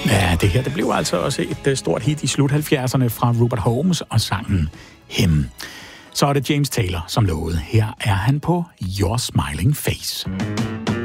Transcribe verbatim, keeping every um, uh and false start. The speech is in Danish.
Ja, det her det blev altså også et stort hit i slut halvfjerdserne fra Rupert Holmes og sangen Him. Så er det James Taylor, som lovede. Her er han på Your Smiling Face.